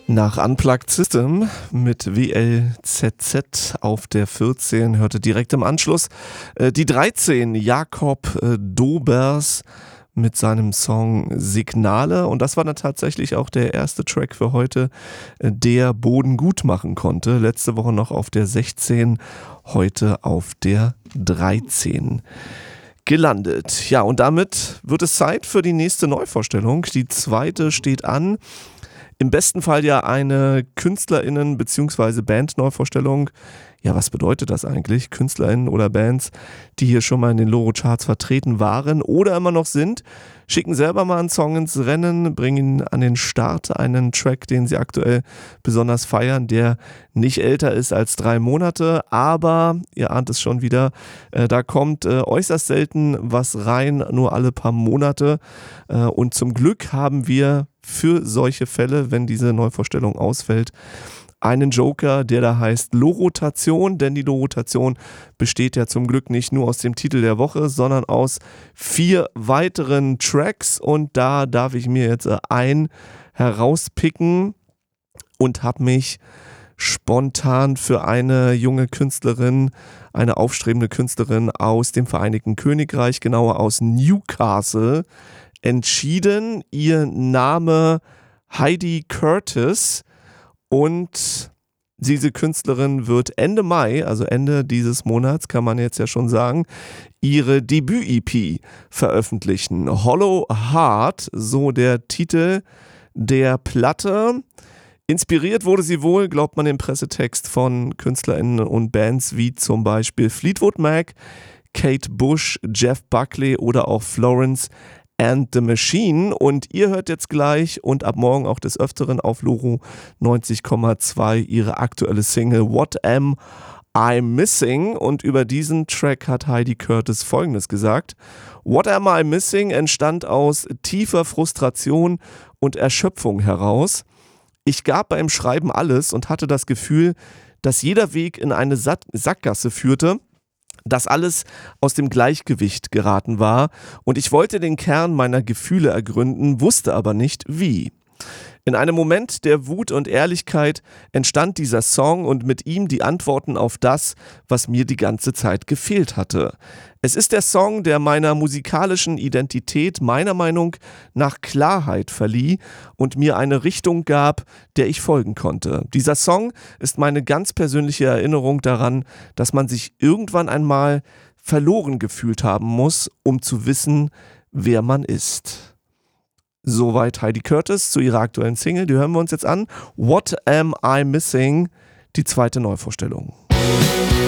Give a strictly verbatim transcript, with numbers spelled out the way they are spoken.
Nach Unplugged System mit W L Z Z auf der vierzehn hörte direkt im Anschluss äh, die dreizehn Jakob äh, Dobers mit seinem Song Signale, und das war dann tatsächlich auch der erste Track für heute, äh, der Boden gut machen konnte. Letzte Woche noch auf der sechzehn, heute auf der dreizehn gelandet. Ja, und damit wird es Zeit für die nächste Neuvorstellung. Die zweite steht an. Im besten Fall ja eine KünstlerInnen- bzw. Band-Neuvorstellung. Ja, was bedeutet das eigentlich? KünstlerInnen oder Bands, die hier schon mal in den Loro-Charts vertreten waren oder immer noch sind, schicken selber mal einen Song ins Rennen, bringen an den Start einen Track, den sie aktuell besonders feiern, der nicht älter ist als drei Monate, aber ihr ahnt es schon wieder, äh, da kommt äh, äußerst selten was rein, nur alle paar Monate, äh, und zum Glück haben wir für solche Fälle, wenn diese Neuvorstellung ausfällt, einen Joker, der da heißt Lorotation, denn die Lorotation besteht ja zum Glück nicht nur aus dem Titel der Woche, sondern aus vier weiteren Tracks, und da darf ich mir jetzt einen herauspicken und habe mich spontan für eine junge Künstlerin, eine aufstrebende Künstlerin aus dem Vereinigten Königreich, genauer aus Newcastle, entschieden. Ihr Name Heidi Curtis, und diese Künstlerin wird Ende Mai, also Ende dieses Monats, kann man jetzt ja schon sagen, ihre Debüt-E P veröffentlichen. Hollow Heart, so der Titel der Platte. Inspiriert wurde sie wohl, glaubt man, im Pressetext von KünstlerInnen und Bands wie zum Beispiel Fleetwood Mac, Kate Bush, Jeff Buckley oder auch Florence and the Machine. Und ihr hört jetzt gleich und ab morgen auch des Öfteren auf Loro neunzig Komma zwei ihre aktuelle Single What Am I Missing? Und über diesen Track hat Heidi Curtis Folgendes gesagt: What Am I Missing entstand aus tiefer Frustration und Erschöpfung heraus. Ich gab beim Schreiben alles und hatte das Gefühl, dass jeder Weg in eine Sack- Sackgasse führte, dass alles aus dem Gleichgewicht geraten war, und ich wollte den Kern meiner Gefühle ergründen, wusste aber nicht wie. In einem Moment der Wut und Ehrlichkeit entstand dieser Song und mit ihm die Antworten auf das, was mir die ganze Zeit gefehlt hatte. Es ist der Song, der meiner musikalischen Identität meiner Meinung nach Klarheit verlieh und mir eine Richtung gab, der ich folgen konnte. Dieser Song ist meine ganz persönliche Erinnerung daran, dass man sich irgendwann einmal verloren gefühlt haben muss, um zu wissen, wer man ist. Soweit Heidi Curtis zu ihrer aktuellen Single. Die hören wir uns jetzt an. What Am I Missing? Die zweite Neuvorstellung.